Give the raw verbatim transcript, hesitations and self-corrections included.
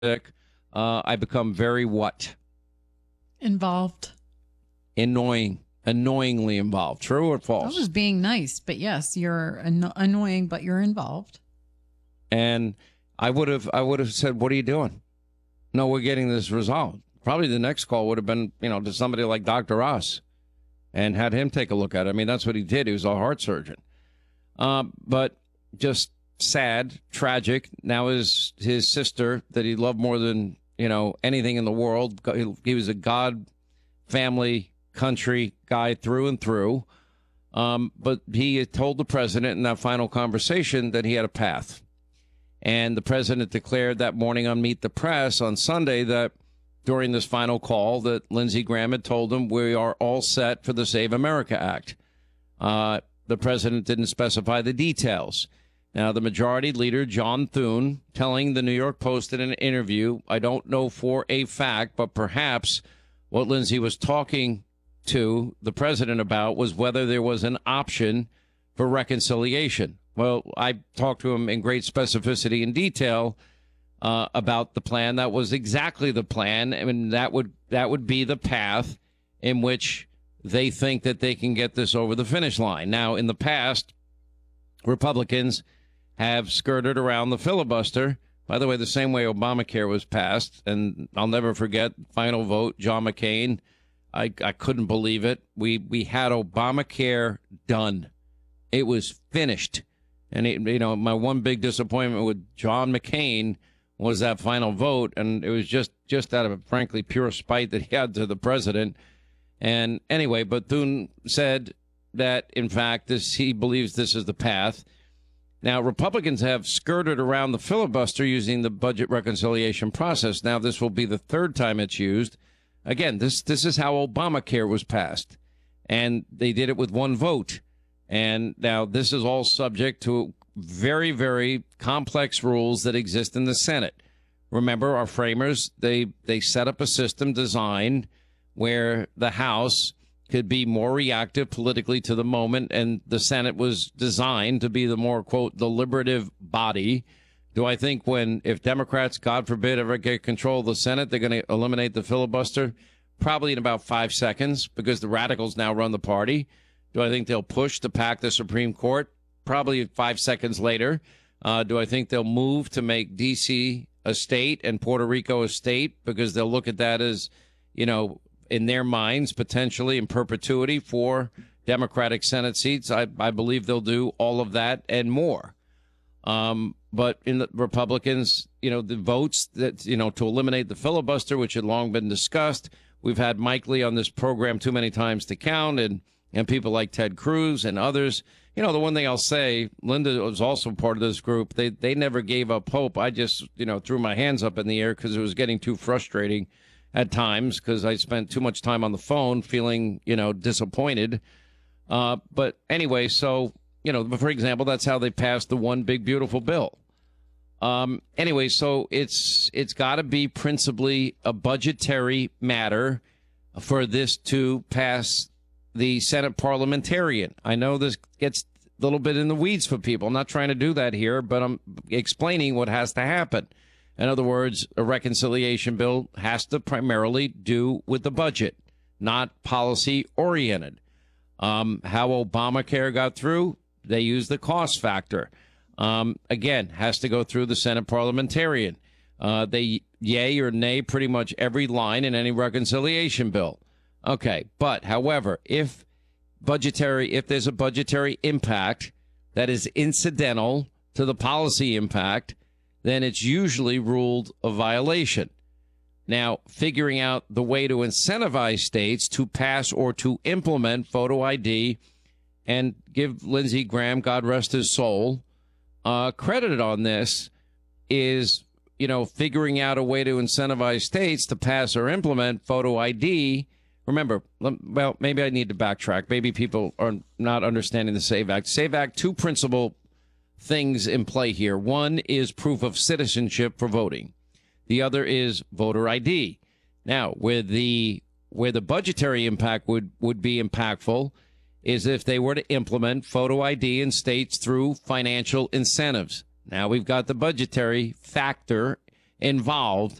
uh, I become very what? Involved. Annoying. Annoyingly involved. True or false? I was being nice, but yes, you're anno- annoying, but you're involved. And I would have, I would have said, "What are you doing?" No, we're getting this resolved. Probably the next call would have been, you know, to somebody like Doctor Ross, and had him take a look at it. I mean, that's what he did. He was a heart surgeon. Um, but just sad, tragic. Now his his sister that he loved more than, you know, anything in the world. He, he was a God, family, country guy through and through. Um, but he had told the president in that final conversation that he had a path. And the president declared that morning on Meet the Press on Sunday that during this final call that Lindsey Graham had told him we are all set for the Save America Act. Uh, the president didn't specify the details. Now, the majority leader, John Thune, telling the New York Post in an interview, I don't know for a fact, but perhaps what Lindsey was talking to the president about was whether there was an option for reconciliation. Well, I talked to him in great specificity and detail uh, about the plan. That was exactly the plan. I mean, that would that would be the path in which they think that they can get this over the finish line. Now, in the past, Republicans have skirted around the filibuster. By the way, the same way Obamacare was passed, and I'll never forget, final vote, John McCain. I, I couldn't believe it. We we had Obamacare done. It was finished. And, it, you know, my one big disappointment with John McCain was that final vote. And it was just, just out of, frankly, pure spite that he had to the president. And anyway, but Thune said that, in fact, this he believes this is the path. Now, Republicans have skirted around the filibuster using the budget reconciliation process. Now, this will be the third time it's used. Again, this this is how Obamacare was passed, and they did it with one vote. And now this is all subject to very, very complex rules that exist in the Senate. Remember, our framers, they, they set up a system designed where the House could be more reactive politically to the moment, and the Senate was designed to be the more, quote, deliberative body. Do I think when, if Democrats, God forbid, ever get control of the Senate, they're going to eliminate the filibuster? Probably in about five seconds, because the radicals now run the party. Do I think they'll push to pack the Supreme Court? Probably five seconds later. Uh, do I think they'll move to make D C a state and Puerto Rico a state, because they'll look at that as, you know, in their minds, potentially in perpetuity for Democratic Senate seats? I, I believe they'll do all of that and more. Um, but in the Republicans, you know, the votes that, you know, to eliminate the filibuster, which had long been discussed. We've had Mike Lee on this program too many times to count, and, and people like Ted Cruz and others. You know, the one thing I'll say, Linda was also part of this group. They, they never gave up hope. I just, you know, threw my hands up in the air because it was getting too frustrating at times, because I spent too much time on the phone feeling, you know, disappointed. Uh, but anyway, so, you know, for example, that's how they passed the one big beautiful bill. Um, anyway, so it's it's got to be principally a budgetary matter for this to pass the Senate parliamentarian. I know this gets a little bit in the weeds for people. I'm not trying to do that here, but I'm explaining what has to happen. In other words, a reconciliation bill has to primarily do with the budget, not policy oriented. Um, how Obamacare got through, they used the cost factor. Um, again, has to go through the Senate parliamentarian. Uh, they yay or nay pretty much every line in any reconciliation bill. Okay, but however, if budgetary, if there's a budgetary impact that is incidental to the policy impact, then it's usually ruled a violation. Now, figuring out the way to incentivize states to pass or to implement photo I D and give Lindsey Graham, God rest his soul, uh, credited on this is, you know, figuring out a way to incentivize states to pass or implement photo I D. Remember, well, maybe I need to backtrack. Maybe people are not understanding the SAVE Act. SAVE Act, two principal things in play here. One is proof of citizenship for voting. The other is voter I D. Now, where the where the budgetary impact would, would be impactful is if they were to implement photo I D in states through financial incentives. Now we've got the budgetary factor involved